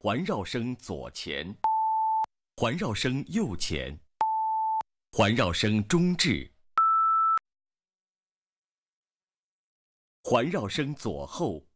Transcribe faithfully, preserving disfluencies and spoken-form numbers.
环绕声左前，环绕声右前，环绕声中置，环绕声左后，